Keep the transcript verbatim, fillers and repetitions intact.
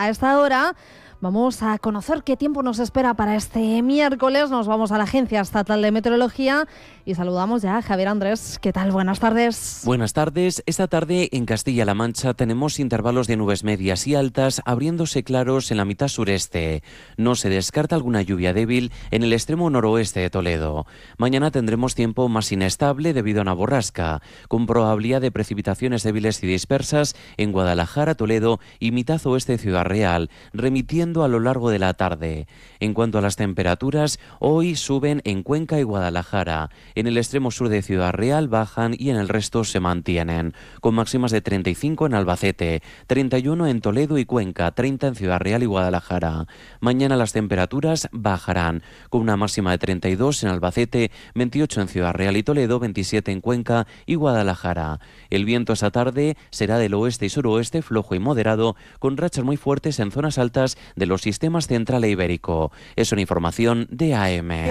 A esta hora vamos a conocer qué tiempo nos espera para este miércoles. Nos vamos a la Agencia Estatal de Meteorología y saludamos ya a Javier Andrés. ¿Qué tal? Buenas tardes. Buenas tardes. Esta tarde en Castilla-La Mancha tenemos intervalos de nubes medias y altas abriéndose claros en la mitad sureste. No se descarta alguna lluvia débil en el extremo noroeste de Toledo. Mañana tendremos tiempo más inestable debido a una borrasca, con probabilidad de precipitaciones débiles y dispersas en Guadalajara, Toledo y mitad oeste de Ciudad Real, remitiendo a lo largo de la tarde. En cuanto a las temperaturas, hoy suben en Cuenca y Guadalajara. En el extremo sur de Ciudad Real bajan y en el resto se mantienen, con máximas de treinta y cinco en Albacete, treinta y uno en Toledo y Cuenca, treinta en Ciudad Real y Guadalajara. Mañana las temperaturas bajarán, con una máxima de treinta y dos en Albacete, veintiocho en Ciudad Real y Toledo, veintisiete en Cuenca y Guadalajara. El viento esta tarde será del oeste y suroeste, flojo y moderado, con rachas muy fuertes en zonas altas de los sistemas central e ibérico. Es una información de A M.